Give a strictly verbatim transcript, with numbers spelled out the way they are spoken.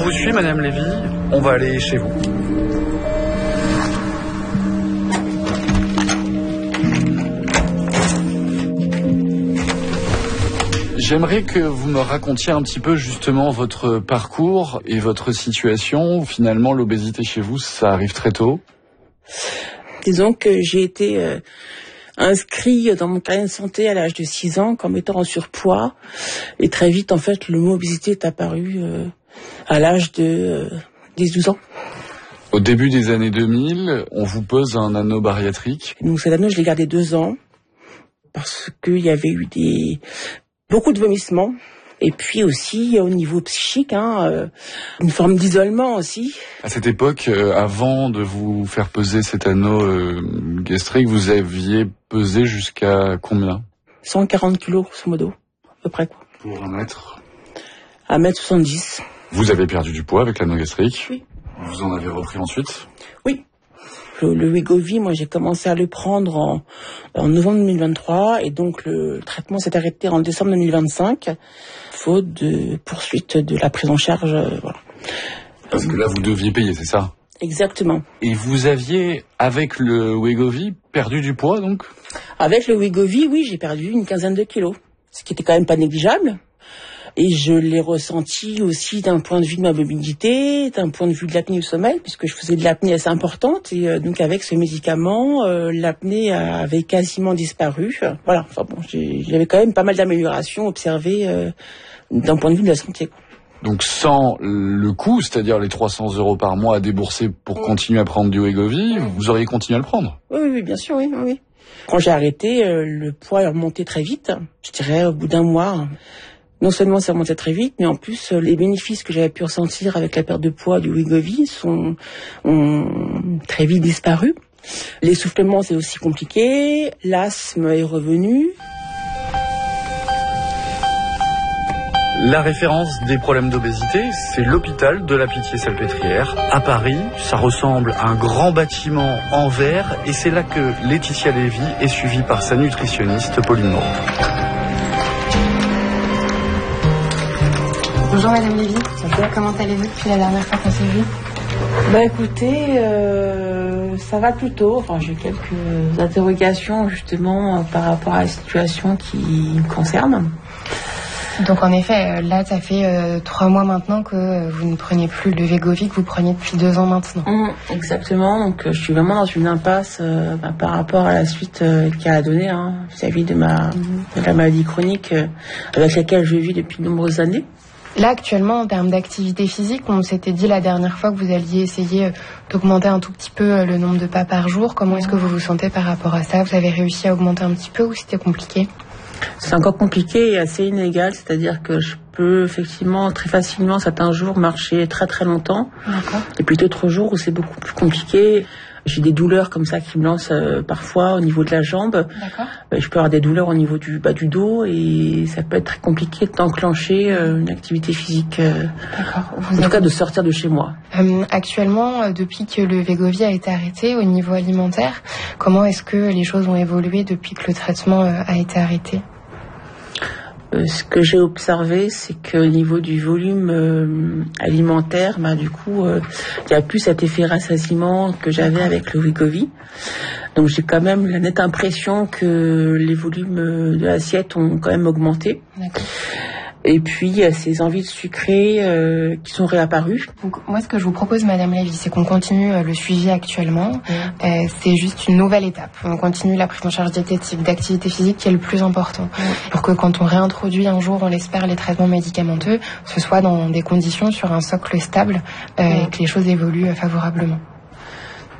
vous suit, Madame Lévy. On va aller chez vous. J'aimerais que vous me racontiez un petit peu justement votre parcours et votre situation. Finalement, l'obésité chez vous, ça arrive très tôt. Disons que j'ai été euh, inscrit dans mon carnet de santé à l'âge de six ans comme étant en surpoids. Et très vite, en fait, le mot obésité est apparu euh, à l'âge de euh, dix-douze ans. Au début des années deux mille, on vous pose un anneau bariatrique. Donc cet anneau, je l'ai gardé deux ans parce qu'il y avait eu des... beaucoup de vomissements. Et puis aussi, au niveau psychique, hein, euh, une forme d'isolement aussi. À cette époque, euh, avant de vous faire peser cet anneau euh, gastrique, vous aviez pesé jusqu'à combien ? cent quarante kilos, grosso modo, à peu près, quoi. Pour un mètre ? un mètre soixante-dix. Vous avez perdu du poids avec l'anneau gastrique ? Oui. Vous en avez repris ensuite ? Oui. Le, le Wegovy, moi j'ai commencé à le prendre en, en novembre deux mille vingt-trois et donc le traitement s'est arrêté en décembre deux mille vingt-cinq, faute de poursuite de la prise en charge. Euh, voilà. Parce que là vous deviez payer, c'est ça ? Exactement. Et vous aviez, avec le Wegovy, perdu du poids donc ? Avec le Wegovy, oui, j'ai perdu une quinzaine de kilos, ce qui était quand même pas négligeable. Et je l'ai ressenti aussi d'un point de vue de ma mobilité, d'un point de vue de l'apnée du sommeil, puisque je faisais de l'apnée assez importante. Et euh, donc avec ce médicament, euh, l'apnée avait quasiment disparu. Voilà, enfin bon, j'ai, j'avais quand même pas mal d'améliorations observées euh, d'un point de vue de la santé. Donc sans le coût, c'est-à-dire les trois cents euros par mois à débourser pour mmh. continuer à prendre du Wegovy, mmh. vous auriez continué à le prendre ? Oui, oui, bien sûr, oui, oui. Quand j'ai arrêté, euh, le poids est remonté très vite. Je dirais au bout d'un mois. Non seulement ça remontait très vite, mais en plus, les bénéfices que j'avais pu ressentir avec la perte de poids du Wegovy sont, ont très vite disparu. L'essoufflement, c'est aussi compliqué. L'asthme est revenu. La référence des problèmes d'obésité, c'est l'hôpital de la Pitié-Salpêtrière à Paris. Ça ressemble à un grand bâtiment en verre et c'est là que Laetitia Lévy est suivie par sa nutritionniste Pauline Moreau. Bonjour Madame Lévy, comment allez-vous depuis la dernière fois qu'on s'est vu ? Bah écoutez, euh, ça va plutôt. Enfin, j'ai quelques interrogations justement euh, par rapport à la situation qui me concerne. Donc en effet, là ça fait euh, trois mois maintenant que vous ne preniez plus le Wegovy que vous preniez depuis deux ans maintenant. Mmh, exactement, donc euh, je suis vraiment dans une impasse euh, bah, par rapport à la suite euh, qu'elle a donnée hein, vis-à-vis de, ma, de la maladie chronique euh, avec laquelle je vis depuis de nombreuses années. Là, actuellement, en termes d'activité physique, on s'était dit la dernière fois que vous alliez essayer d'augmenter un tout petit peu le nombre de pas par jour. Comment est-ce que vous vous sentez par rapport à ça ? Vous avez réussi à augmenter un petit peu ou c'était compliqué ? C'est encore compliqué et assez inégal, c'est-à-dire que je peux effectivement très facilement certains jours marcher très très longtemps. D'accord. Et puis d'autres jours où c'est beaucoup plus compliqué. J'ai des douleurs comme ça qui me lancent euh, parfois au niveau de la jambe. D'accord. Euh, je peux avoir des douleurs au niveau du bas du dos et ça peut être très compliqué d'enclencher euh, une activité physique. Euh, D'accord. Vous en avez... tout cas de sortir de chez moi. Euh, actuellement, euh, depuis que le Wegovy a été arrêté au niveau alimentaire, comment est-ce que les choses ont évolué depuis que le traitement euh, a été arrêté ? Euh, ce que j'ai observé, c'est qu'au niveau du volume euh, alimentaire, bah, du coup, il euh, n'y a plus cet effet rassasiement que j'avais avec le Wegovy. Donc j'ai quand même la nette impression que les volumes de l'assiette ont quand même augmenté. D'accord. Et puis il y a ces envies de sucré euh, qui sont réapparues. Donc moi ce que je vous propose Madame Lévy, c'est qu'on continue euh, le suivi actuellement. Mmh. Euh, c'est juste une nouvelle étape. On continue la prise en charge diététique, d'activité physique qui est le plus important. Mmh. Pour que quand on réintroduit un jour, on l'espère, les traitements médicamenteux, ce soit dans des conditions sur un socle stable euh, mmh. et que les choses évoluent favorablement.